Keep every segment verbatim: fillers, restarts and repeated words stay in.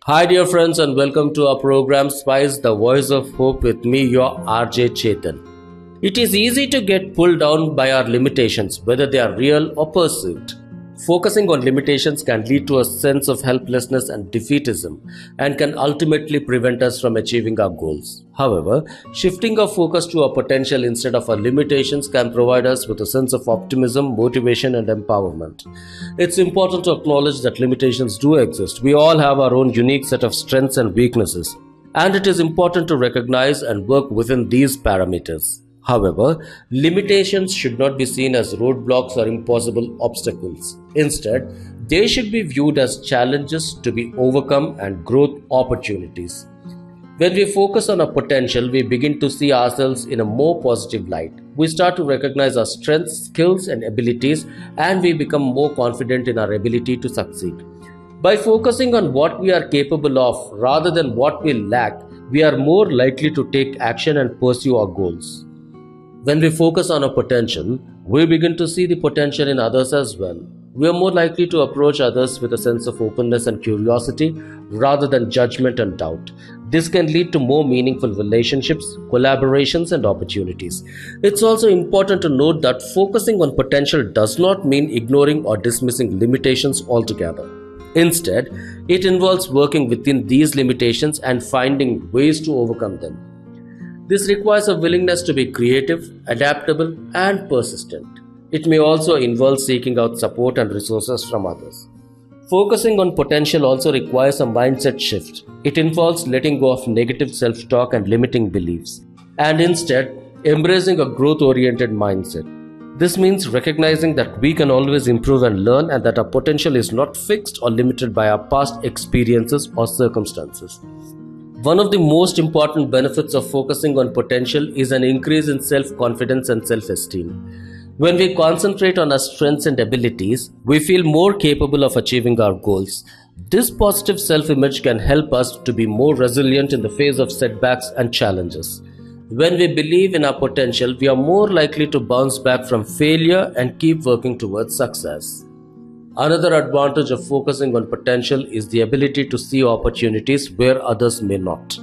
Hi, dear friends, and welcome to our program Spice, the Voice of Hope, with me, your R J Chetan. It is easy to get pulled down by our limitations, whether they are real or perceived. Focusing on limitations can lead to a sense of helplessness and defeatism and can ultimately prevent us from achieving our goals. However, shifting our focus to our potential instead of our limitations can provide us with a sense of optimism, motivation, and empowerment. It's important to acknowledge that limitations do exist. We all have our own unique set of strengths and weaknesses, and it is important to recognize and work within these parameters. However, limitations should not be seen as roadblocks or impossible obstacles. Instead, they should be viewed as challenges to be overcome and growth opportunities. When we focus on our potential, we begin to see ourselves in a more positive light. We start to recognize our strengths, skills, and abilities, and we become more confident in our ability to succeed. By focusing on what we are capable of rather than what we lack, we are more likely to take action and pursue our goals. When we focus on our potential, we begin to see the potential in others as well. We are more likely to approach others with a sense of openness and curiosity rather than judgment and doubt. This can lead to more meaningful relationships, collaborations, and opportunities. It's also important to note that focusing on potential does not mean ignoring or dismissing limitations altogether. Instead, it involves working within these limitations and finding ways to overcome them. This requires a willingness to be creative, adaptable, and persistent. It may also involve seeking out support and resources from others. Focusing on potential also requires a mindset shift. It involves letting go of negative self-talk and limiting beliefs, and instead embracing a growth-oriented mindset. This means recognizing that we can always improve and learn, and that our potential is not fixed or limited by our past experiences or circumstances. One of the most important benefits of focusing on potential is an increase in self-confidence and self-esteem. When we concentrate on our strengths and abilities, we feel more capable of achieving our goals. This positive self-image can help us to be more resilient in the face of setbacks and challenges. When we believe in our potential, we are more likely to bounce back from failure and keep working towards success. Another advantage of focusing on potential is the ability to see opportunities where others may not.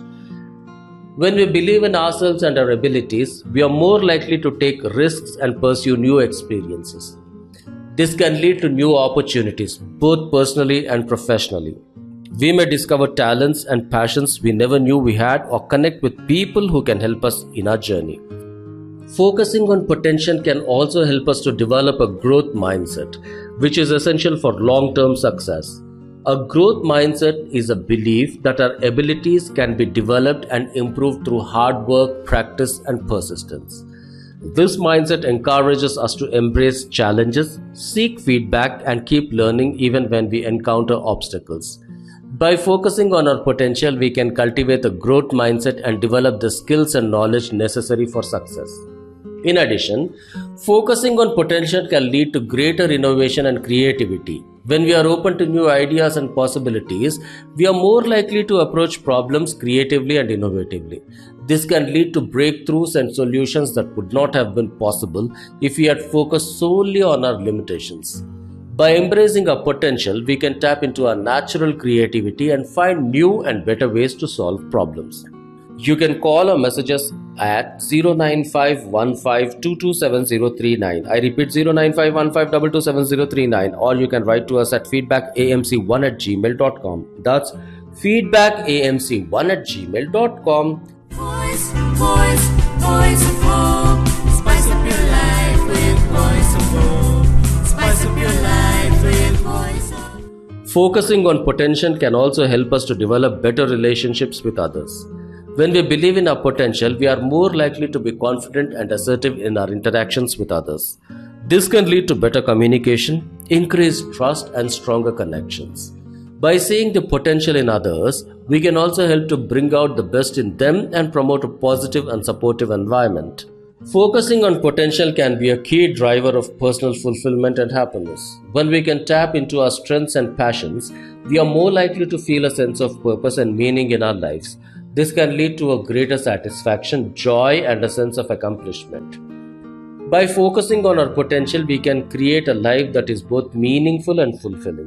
When we believe in ourselves and our abilities, we are more likely to take risks and pursue new experiences. This can lead to new opportunities, both personally and professionally. We may discover talents and passions we never knew we had, or connect with people who can help us in our journey. Focusing on potential can also help us to develop a growth mindset, which is essential for long-term success. A growth mindset is a belief that our abilities can be developed and improved through hard work, practice, and persistence. This mindset encourages us to embrace challenges, seek feedback, and keep learning even when we encounter obstacles. By focusing on our potential, we can cultivate a growth mindset and develop the skills and knowledge necessary for success. In addition, focusing on potential can lead to greater innovation and creativity. When we are open to new ideas and possibilities, we are more likely to approach problems creatively and innovatively. This can lead to breakthroughs and solutions that would not have been possible if we had focused solely on our limitations. By embracing our potential, we can tap into our natural creativity and find new and better ways to solve problems. You can call or message us at zero nine five one five two two seven zero three nine. I repeat, zero nine five one five two two seven zero three nine, or you can write to us at feedback a m c one at gmail dot com. That's feedback a m c one at gmail dot com. Voice, voice, voice of hope. Spice up your life with voice of hope. Spice up your life with voice of hope. Focusing on potential can also help us to develop better relationships with others. When we believe in our potential, we are more likely to be confident and assertive in our interactions with others. This can lead to better communication, increased trust, and stronger connections. By seeing the potential in others, we can also help to bring out the best in them and promote a positive and supportive environment. Focusing on potential can be a key driver of personal fulfillment and happiness. When we can tap into our strengths and passions, we are more likely to feel a sense of purpose and meaning in our lives. This can lead to a greater satisfaction, joy, and a sense of accomplishment. By focusing on our potential, we can create a life that is both meaningful and fulfilling.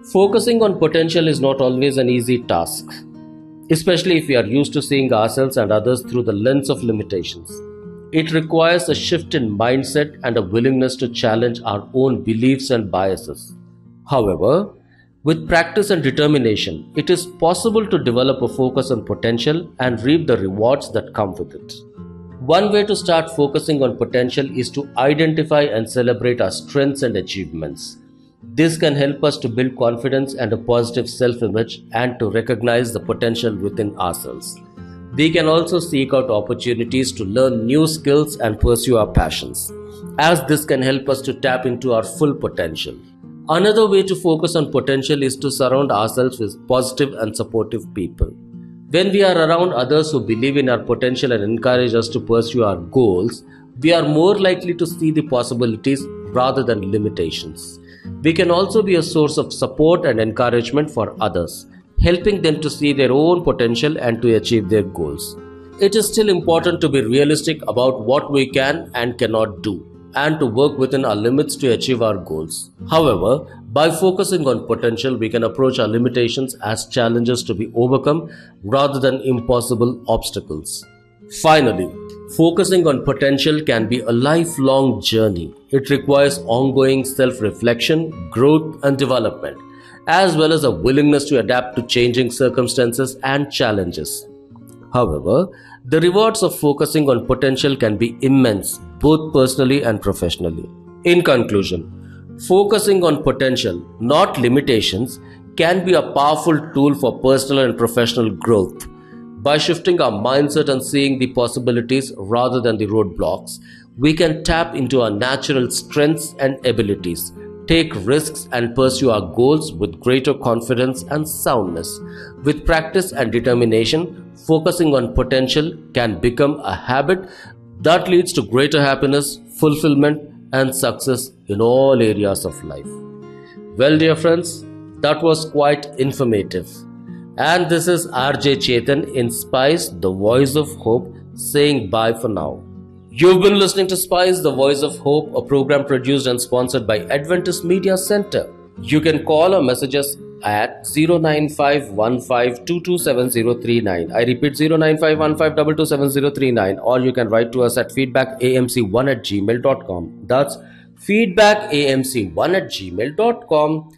Focusing on potential is not always an easy task, especially if we are used to seeing ourselves and others through the lens of limitations. It requires a shift in mindset and a willingness to challenge our own beliefs and biases. However, with practice and determination, it is possible to develop a focus on potential and reap the rewards that come with it. One way to start focusing on potential is to identify and celebrate our strengths and achievements. This can help us to build confidence and a positive self-image and to recognize the potential within ourselves. We can also seek out opportunities to learn new skills and pursue our passions, as this can help us to tap into our full potential. Another way to focus on potential is to surround ourselves with positive and supportive people. When we are around others who believe in our potential and encourage us to pursue our goals, we are more likely to see the possibilities rather than limitations. We can also be a source of support and encouragement for others, helping them to see their own potential and to achieve their goals. It is still important to be realistic about what we can and cannot do, and to work within our limits to achieve our goals. However, by focusing on potential, we can approach our limitations as challenges to be overcome rather than impossible obstacles. Finally, focusing on potential can be a lifelong journey. It requires ongoing self-reflection, growth, and development, as well as a willingness to adapt to changing circumstances and challenges. However, the rewards of focusing on potential can be immense, both personally and professionally. In conclusion, focusing on potential, not limitations, can be a powerful tool for personal and professional growth. By shifting our mindset and seeing the possibilities rather than the roadblocks, we can tap into our natural strengths and abilities, take risks, and pursue our goals with greater confidence and soundness. With practice and determination, focusing on potential can become a habit that leads to greater happiness, fulfillment, and success in all areas of life. Well, dear friends, that was quite informative. And this is R J Chetan in Spice, the Voice of Hope, saying bye for now. You've been listening to Spice, the Voice of Hope, a program produced and sponsored by Adventist Media Center. You can call or message us at zero nine five one five two two seven zero three nine. I repeat, zero nine five one five two two seven zero three nine, or you can write to us at feedback a m c one at gmail dot com. That's feedback a m c one at gmail dot com.